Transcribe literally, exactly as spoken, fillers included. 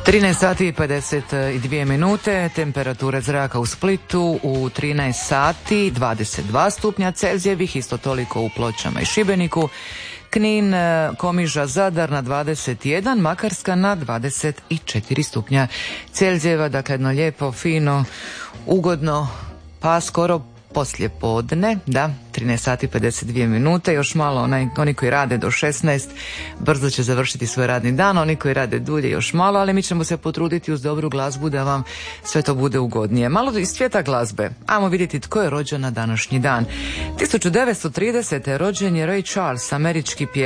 trinaest sati i pedeset dvije minute, temperatura zraka u Splitu u trinaest sati dvadeset dva stupnja Celzijevih, isto toliko u Pločama i Šibeniku, Knin, Komiža, Zadar na dvadeset jedan, Makarska na dvadeset četiri stupnja Celzijeva, dakle jedno lijepo, fino, ugodno, pa skoro poslije podne, da, trinaest sati pedeset dvije minute, još malo onaj, oni koji rade do šesnaest brzo će završiti svoj radni dan, oni koji rade dulje još malo, ali mi ćemo se potruditi uz dobru glazbu da vam sve to bude ugodnije. Malo iz svijeta glazbe, ajmo vidjeti tko je rođen na današnji dan. tisuću devetsto tridesete rođen je Ray Charles, američki pjevač.